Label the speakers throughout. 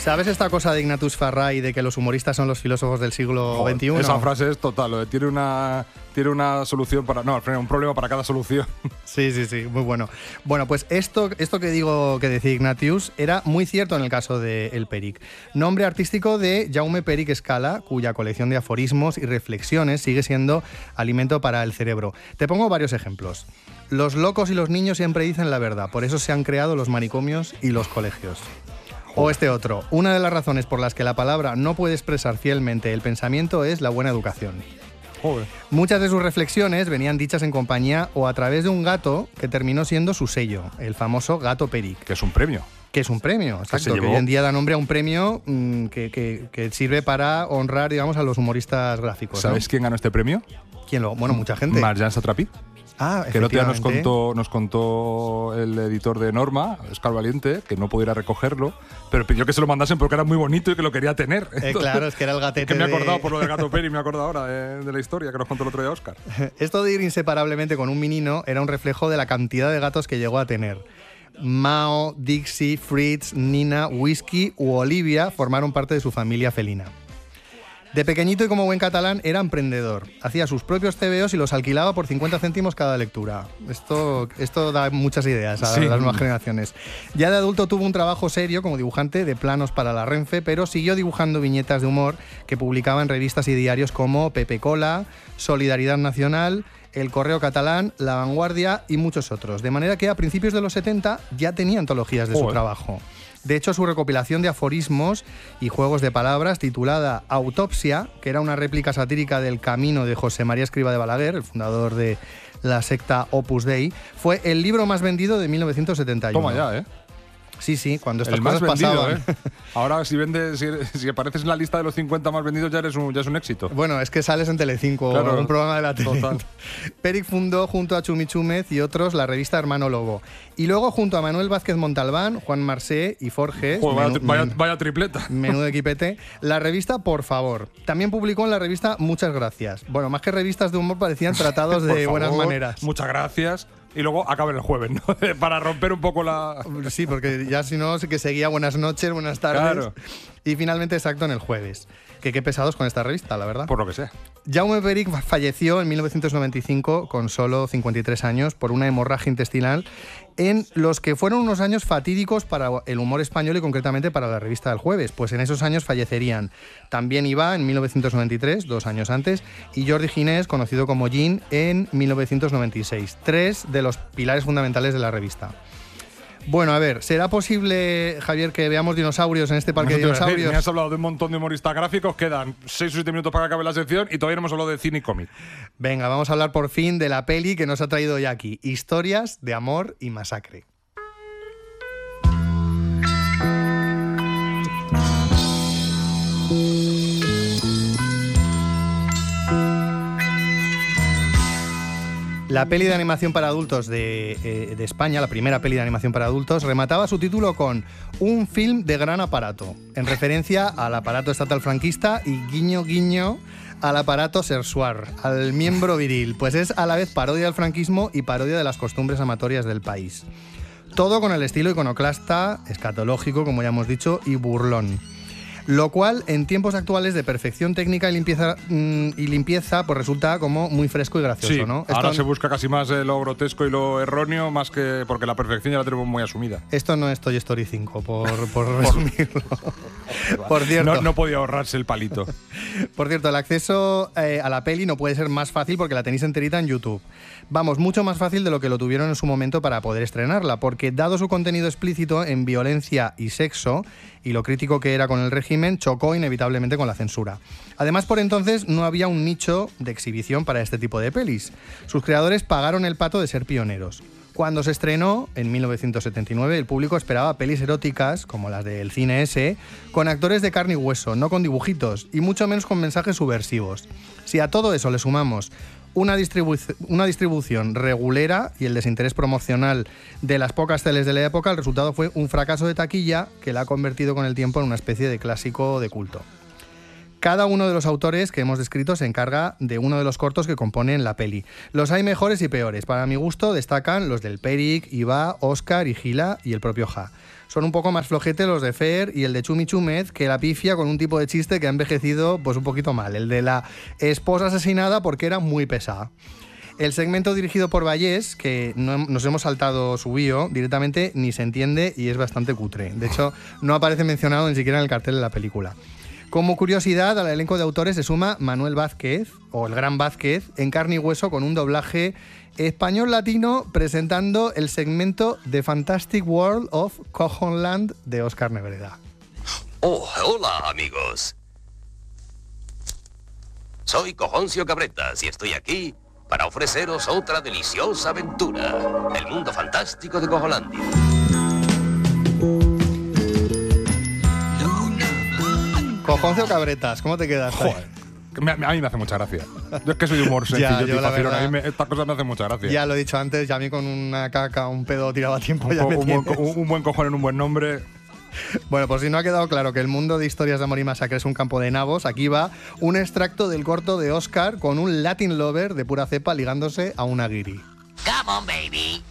Speaker 1: ¿Sabes esta cosa de Ignatius Farray de que los humoristas son los filósofos del siglo XXI?
Speaker 2: Esa frase es total. Tiene una solución para... No, un problema para cada solución.
Speaker 1: Sí, muy bueno. Bueno, pues esto que decía Ignatius era muy cierto en el caso de El Peric. Nombre artístico de Jaume Peric Escala, cuya colección de aforismos y reflexiones sigue siendo alimento para el cerebro. Te pongo varios ejemplos. Los locos y los niños siempre dicen la verdad, por eso se han creado los manicomios y los colegios. O este otro. Una de las razones por las que la palabra no puede expresar fielmente el pensamiento es la buena educación.
Speaker 2: Joder.
Speaker 1: Muchas de sus reflexiones venían dichas en compañía o a través de un gato que terminó siendo su sello, el famoso gato Peric.
Speaker 2: Que es un premio.
Speaker 1: Que es un premio, exacto, que hoy en día da nombre a un premio que sirve para honrar, digamos, a los humoristas gráficos.
Speaker 2: ¿Sabes quién ganó este premio?
Speaker 1: Bueno, mucha gente.
Speaker 2: Marjan Satrapi.
Speaker 1: Ah,
Speaker 2: que el otro día nos contó el editor de Norma, Óscar Valiente, que no pudiera recogerlo, pero pidió que se lo mandasen porque era muy bonito y que lo quería tener.
Speaker 1: Claro, es que era el gatete.
Speaker 2: Que me he acordado por lo del gato Peri, me he acordado ahora de la historia que nos contó el otro día Óscar.
Speaker 1: Esto de ir inseparablemente con un menino era un reflejo de la cantidad de gatos que llegó a tener. Mao, Dixie, Fritz, Nina, Whisky u Olivia formaron parte de su familia felina. De pequeñito y como buen catalán era emprendedor. Hacía sus propios TVOs y los alquilaba por 50 céntimos cada lectura. Esto da muchas ideas a las nuevas generaciones. Ya de adulto tuvo un trabajo serio como dibujante de planos para la Renfe, pero siguió dibujando viñetas de humor que publicaba en revistas y diarios como Pepe Cola, Solidaridad Nacional, El Correo Catalán, La Vanguardia y muchos otros. De manera que a principios de los 70 ya tenía antologías de su trabajo. De hecho, su recopilación de aforismos y juegos de palabras, titulada Autopsia, que era una réplica satírica del Camino de José María Escrivá de Balaguer, el fundador de la secta Opus Dei, fue el libro más vendido de 1971.
Speaker 2: Toma ya, ¿eh?
Speaker 1: Sí, cuando estas
Speaker 2: el
Speaker 1: cosas
Speaker 2: más vendido,
Speaker 1: pasaban.
Speaker 2: Ahora, si apareces en la lista de los 50 más vendidos, ya es un éxito.
Speaker 1: Bueno, es que sales en Telecinco,
Speaker 2: claro,
Speaker 1: o un programa de la tele.
Speaker 2: Total.
Speaker 1: Peric fundó junto a Chumi Chúmez y otros la revista Hermano Lobo. Y luego junto a Manuel Vázquez Montalbán, Juan Marsé y Forges,
Speaker 2: vaya tripleta.
Speaker 1: Menudo equipete, la revista Por Favor. También publicó en la revista Muchas Gracias. Bueno, más que revistas de humor parecían tratados de buenas maneras.
Speaker 2: Muchas gracias. Y luego acaben el jueves, ¿no? Para romper un poco la...
Speaker 1: Sí, porque ya si no, sí que seguía buenas noches, buenas tardes.
Speaker 2: Claro.
Speaker 1: Y finalmente exacto en el jueves. Que qué pesados con esta revista, la verdad.
Speaker 2: Por lo que sea.
Speaker 1: Jaume Peric falleció en 1995 con solo 53 años por una hemorragia intestinal en los que fueron unos años fatídicos para el humor español y concretamente para la revista del Jueves. Pues en esos años fallecerían también Iba en 1993, 2 años antes, y Jordi Ginés, conocido como Gin, en 1996. 3 de los pilares fundamentales de la revista. Bueno, a ver, ¿será posible, Javier, que veamos dinosaurios en este parque de dinosaurios?
Speaker 2: Me has hablado de un montón de humoristas gráficos, quedan 6 o 7 minutos para que acabe la sección y todavía no hemos hablado de cine y cómic.
Speaker 1: Venga, vamos a hablar por fin de la peli que nos ha traído ya aquí, Historias de amor y masacre. La peli de animación para adultos de España, la primera peli de animación para adultos, remataba su título con un film de gran aparato, en referencia al aparato estatal franquista y guiño guiño al aparato sexual, al miembro viril, pues es a la vez parodia del franquismo y parodia de las costumbres amatorias del país. Todo con el estilo iconoclasta, escatológico, como ya hemos dicho, y burlón. Lo cual, en tiempos actuales de perfección técnica y limpieza, pues resulta como muy fresco y gracioso,
Speaker 2: sí,
Speaker 1: ¿no?
Speaker 2: Ahora se busca casi más lo grotesco y lo erróneo, más que porque la perfección ya la tenemos muy asumida.
Speaker 1: Esto no es Toy Story 5, por resumirlo. Por cierto,
Speaker 2: no podía ahorrarse el palito.
Speaker 1: Por cierto, el acceso a la peli no puede ser más fácil porque la tenéis enterita en YouTube. Vamos, mucho más fácil de lo que lo tuvieron en su momento para poder estrenarla, porque dado su contenido explícito en violencia y sexo, y lo crítico que era con el régimen, chocó inevitablemente con la censura. Además, por entonces no había un nicho de exhibición para este tipo de pelis. Sus creadores pagaron el pato de ser pioneros. Cuando se estrenó, en 1979, el público esperaba pelis eróticas, como las del Cine S, con actores de carne y hueso, no con dibujitos, y mucho menos con mensajes subversivos. Si a todo eso le sumamos una distribución regulera y el desinterés promocional de las pocas teles de la época, el resultado fue un fracaso de taquilla que la ha convertido con el tiempo en una especie de clásico de culto. Cada uno de los autores que hemos descrito se encarga de uno de los cortos que componen la peli. Los hay mejores y peores. Para mi gusto destacan los del Peric, Iba, Óscar y Gila y el propio Ja. Son un poco más flojetes los de Fer y el de Chumi Chúmez, que la pifia con un tipo de chiste que ha envejecido pues un poquito mal. El de la esposa asesinada porque era muy pesada. El segmento dirigido por Vallés, que nos hemos saltado su bio directamente, ni se entiende y es bastante cutre. De hecho, no aparece mencionado ni siquiera en el cartel de la película. Como curiosidad, al elenco de autores se suma Manuel Vázquez, o el Gran Vázquez, en carne y hueso con un doblaje español-latino presentando el segmento The Fantastic World of Cojonland de Óscar Nebreda.
Speaker 3: Oh, hola amigos. Soy Cojoncio Cabretas y estoy aquí para ofreceros otra deliciosa aventura. El mundo fantástico de Cojolandia.
Speaker 1: Cojoncio Cabretas, ¿cómo te quedas?
Speaker 2: Joder, a mí me hace mucha gracia. Yo es que soy de humor sencillo,
Speaker 1: Ya, yo la
Speaker 2: tipacilón,
Speaker 1: verdad-
Speaker 2: a mí estas cosas me hacen mucha gracia.
Speaker 1: Ya lo he dicho antes, ya a mí con una caca, un pedo tiraba tiempo, ya me tienes.
Speaker 2: Un buen cojón en un buen nombre.
Speaker 1: Bueno, por si no ha quedado claro que el mundo de historias de amor y masacre es un campo de nabos, aquí va un extracto del corto de Óscar con un Latin lover de pura cepa ligándose a una guiri.
Speaker 3: Come on, baby.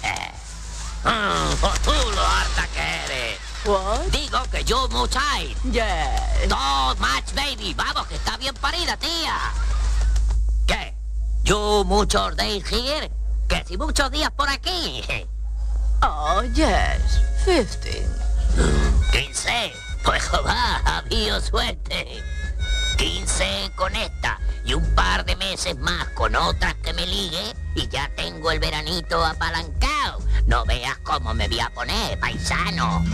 Speaker 3: Pues tú lo harta que eres.
Speaker 4: What?
Speaker 3: Digo que you much hay.
Speaker 4: Yes.
Speaker 3: Not much, baby. Vamos, que está bien parida, tía. ¿Qué? You muchos days here. Que si muchos días por aquí.
Speaker 4: Oh, yes. 15.
Speaker 3: 15. Pues joder, había suerte. 15 con esta y un par de meses más con otras que me ligue y ya tengo el veranito apalancado. No veas cómo me voy a poner, paisano.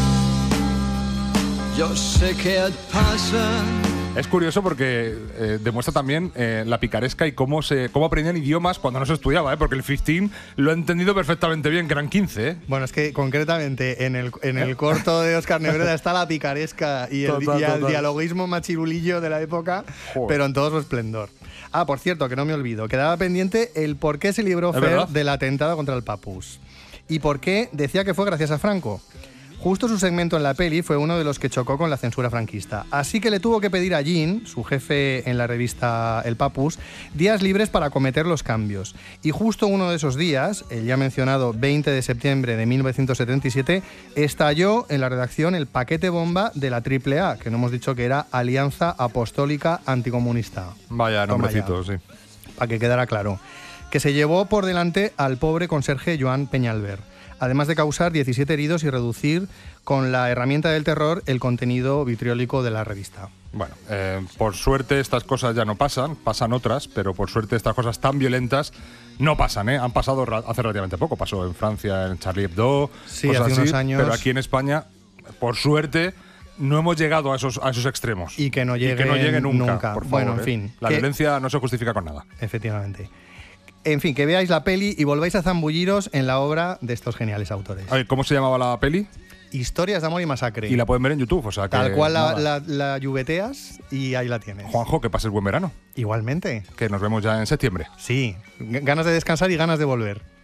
Speaker 5: Yo sé qué pasa.
Speaker 2: Es curioso porque demuestra también la picaresca y cómo aprendían idiomas cuando no se estudiaba, porque el 15 lo he entendido perfectamente bien, que eran 15.
Speaker 1: Bueno, es que concretamente en el corto de Óscar Nebreda está la picaresca y el
Speaker 2: Total.
Speaker 1: dialoguismo machirulillo de la época,
Speaker 2: Joder.
Speaker 1: pero en todo su esplendor. Ah, por cierto, que no me olvido, quedaba pendiente el por qué se libró
Speaker 2: ¿Es
Speaker 1: Fer
Speaker 2: verdad?
Speaker 1: del atentado contra el Papus. Y por qué decía que fue gracias a Franco. Justo su segmento en la peli fue uno de los que chocó con la censura franquista. Así que le tuvo que pedir a Jean, su jefe en la revista El Papus, días libres para acometer los cambios. Y justo uno de esos días, el ya mencionado 20 de septiembre de 1977, estalló en la redacción el paquete bomba de la AAA, que no hemos dicho que era Alianza Apostólica Anticomunista.
Speaker 2: Vaya,
Speaker 1: Toma
Speaker 2: nombrecito, sí.
Speaker 1: Para que quedara claro. Que se llevó por delante al pobre conserje Joan Peñalver, además de causar 17 heridos y reducir con la herramienta del terror el contenido vitriólico de la revista.
Speaker 2: Bueno, por suerte estas cosas ya no pasan otras, pero por suerte estas cosas tan violentas no pasan, ¿eh? Han pasado hace relativamente poco, pasó en Francia, en Charlie Hebdo,
Speaker 1: Sí,
Speaker 2: cosas
Speaker 1: hace
Speaker 2: así,
Speaker 1: unos años.
Speaker 2: pero aquí en España, por suerte, no hemos llegado a esos extremos.
Speaker 1: Y que no llegue
Speaker 2: nunca, por favor.
Speaker 1: Bueno, en fin,
Speaker 2: La
Speaker 1: que-
Speaker 2: violencia no se justifica con nada.
Speaker 1: Efectivamente. En fin, que veáis la peli y volváis a zambulliros en la obra de estos geniales autores.
Speaker 2: A ver, ¿cómo se llamaba la peli?
Speaker 1: Historias de amor y masacre.
Speaker 2: Y la pueden ver en YouTube, o sea que
Speaker 1: Tal cual
Speaker 2: nada.
Speaker 1: la lluveteas y ahí la tienes.
Speaker 2: Juanjo, que pases buen verano,
Speaker 1: Igualmente.
Speaker 2: que nos vemos ya en septiembre.
Speaker 1: Sí, ganas de descansar y ganas de volver.